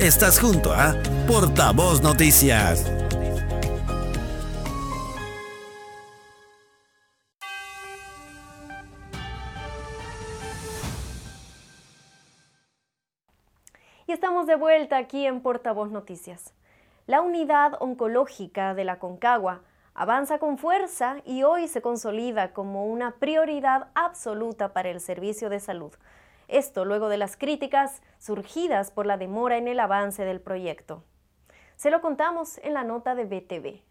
Estás junto a Portavoz Noticias. Y estamos de vuelta aquí en Portavoz Noticias. La unidad oncológica de la Aconcagua avanza con fuerza y hoy se consolida como una prioridad absoluta para el servicio de salud. Esto luego de las críticas surgidas por la demora en el avance del proyecto. Se lo contamos en la nota de BTV.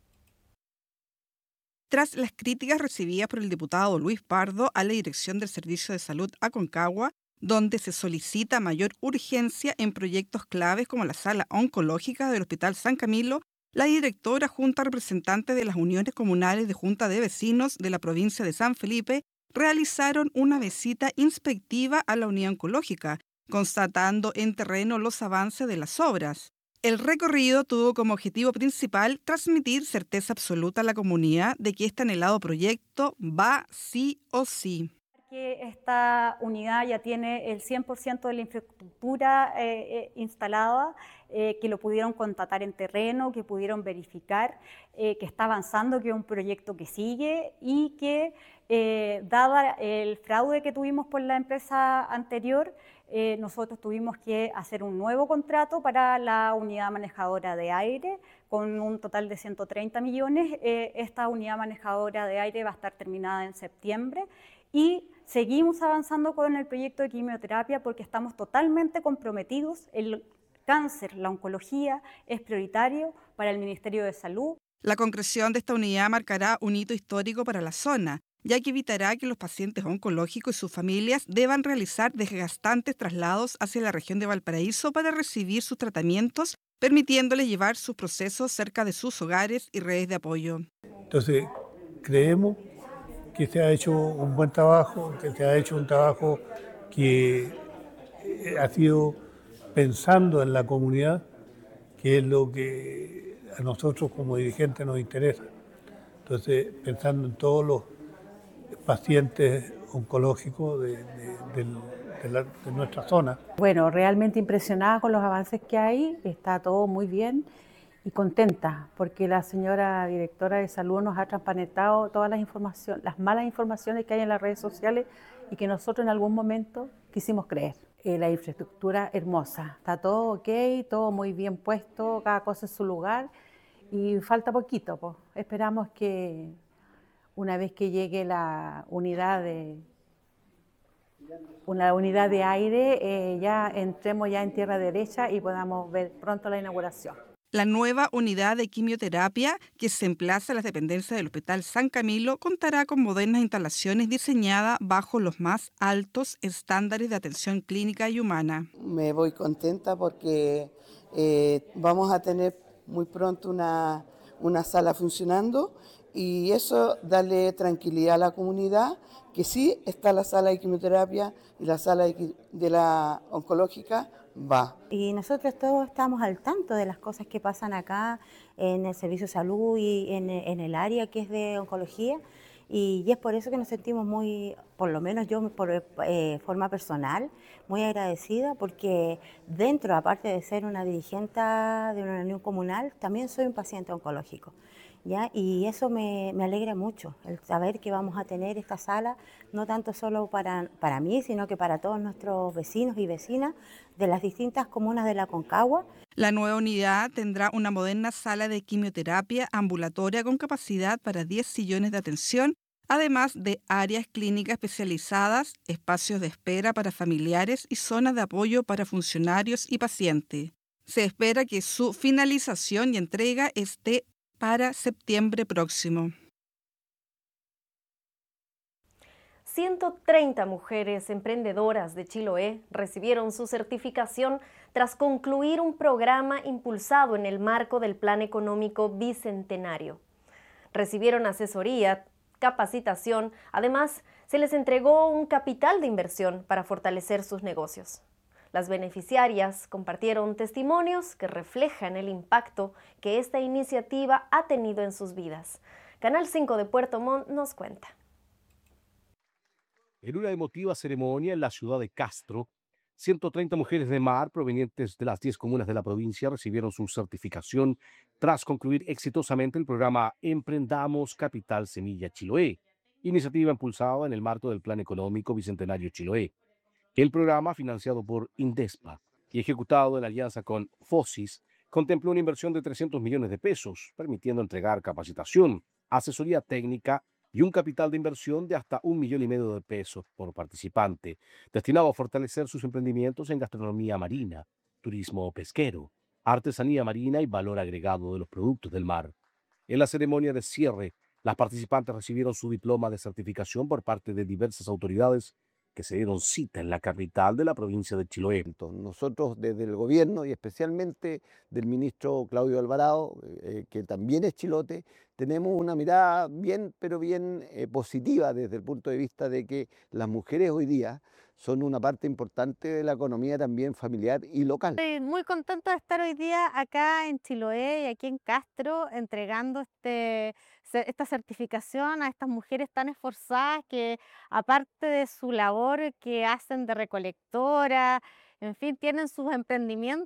Tras las críticas recibidas por el diputado Luis Pardo a la dirección del Servicio de Salud Aconcagua, donde se solicita mayor urgencia en proyectos claves como la sala oncológica del Hospital San Camilo, la directora junto a representantes de las uniones comunales de Junta de Vecinos de la provincia de San Felipe realizaron una visita inspectiva a la unidad oncológica, constatando en terreno los avances de las obras. El recorrido tuvo como objetivo principal transmitir certeza absoluta a la comunidad de que este anhelado proyecto va sí o sí. Esta unidad ya tiene el 100% de la infraestructura instalada, que lo pudieron contratar en terreno, que pudieron verificar, que está avanzando, que es un proyecto que sigue y que, dada el fraude que tuvimos por la empresa anterior, nosotros tuvimos que hacer un nuevo contrato para la unidad manejadora de aire con un total de 130 millones. Esta unidad manejadora de aire va a estar terminada en septiembre y seguimos avanzando con el proyecto de quimioterapia porque estamos totalmente comprometidos. El cáncer, la oncología, es prioritario para el Ministerio de Salud. La concreción de esta unidad marcará un hito histórico para la zona, ya que evitará que los pacientes oncológicos y sus familias deban realizar desgastantes traslados hacia la región de Valparaíso para recibir sus tratamientos, permitiéndoles llevar sus procesos cerca de sus hogares y redes de apoyo. Entonces, creemos que se ha hecho un buen trabajo, que se ha hecho un trabajo que ha sido pensando en la comunidad, que es lo que a nosotros como dirigentes nos interesa. Entonces, pensando en todos los pacientes oncológicos de nuestra zona. Bueno, realmente impresionada con los avances que hay, está todo muy bien. Y contenta porque la señora directora de salud nos ha transparentado todas las malas informaciones que hay en las redes sociales y que nosotros en algún momento quisimos creer. La infraestructura hermosa, está todo ok, todo muy bien puesto, cada cosa en su lugar y falta poquito, pues. Esperamos que una vez que llegue la unidad de aire, ya entremos ya en tierra derecha y podamos ver pronto la inauguración. La nueva unidad de quimioterapia, que se emplaza en las dependencias del Hospital San Camilo, contará con modernas instalaciones diseñadas bajo los más altos estándares de atención clínica y humana. Me voy contenta porque vamos a tener muy pronto una sala funcionando y eso darle tranquilidad a la comunidad, que sí está la sala de quimioterapia y la sala de la oncológica va. Y nosotros todos estamos al tanto de las cosas que pasan acá en el servicio de salud y en el área que es de oncología y es por eso que nos sentimos muy, por lo menos yo por forma personal, muy agradecida porque dentro, aparte de ser una dirigente de una unión comunal, también soy un paciente oncológico. ¿Ya? Y eso me alegra mucho, el saber que vamos a tener esta sala, no tanto solo para mí, sino que para todos nuestros vecinos y vecinas de las distintas comunas de la Aconcagua. La nueva unidad tendrá una moderna sala de quimioterapia ambulatoria con capacidad para 10 sillones de atención, además de áreas clínicas especializadas, espacios de espera para familiares y zonas de apoyo para funcionarios y pacientes. Se espera que su finalización y entrega esté para septiembre próximo. 130 mujeres emprendedoras de Chiloé recibieron su certificación tras concluir un programa impulsado en el marco del Plan Económico Bicentenario. Recibieron asesoría, capacitación, además se les entregó un capital de inversión para fortalecer sus negocios. Las beneficiarias compartieron testimonios que reflejan el impacto que esta iniciativa ha tenido en sus vidas. Canal 5 de Puerto Montt nos cuenta. En una emotiva ceremonia en la ciudad de Castro, 130 mujeres de mar provenientes de las 10 comunas de la provincia recibieron su certificación tras concluir exitosamente el programa Emprendamos Capital Semilla Chiloé, iniciativa impulsada en el marco del Plan Económico Bicentenario Chiloé. El programa, financiado por Indespa y ejecutado en alianza con FOSIS, contempló una inversión de 300 millones de pesos, permitiendo entregar capacitación, asesoría técnica y un capital de inversión de hasta 1,5 millones de pesos por participante, destinado a fortalecer sus emprendimientos en gastronomía marina, turismo pesquero, artesanía marina y valor agregado de los productos del mar. En la ceremonia de cierre, las participantes recibieron su diploma de certificación por parte de diversas autoridades que se dieron cita en la capital de la provincia de Chiloé. Nosotros desde el gobierno y especialmente del ministro Claudio Alvarado, que también es chilote, tenemos una mirada bien, pero bien positiva desde el punto de vista de que las mujeres hoy día son una parte importante de la economía también familiar y local. Estoy muy contenta de estar hoy día acá en Chiloé y aquí en Castro entregando esta certificación a estas mujeres tan esforzadas que, aparte de su labor que hacen de recolectora, en fin, tienen sus emprendimientos